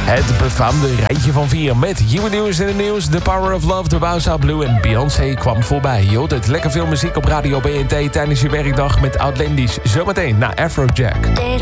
Het befaamde rijtje van 4 met You News in the News, The Power of Love, The Bounce Out Blue en Beyoncé kwam voorbij. Je hoort het lekker veel muziek op Radio BNT tijdens je werkdag met Outlandish. Zometeen naar Afrojack.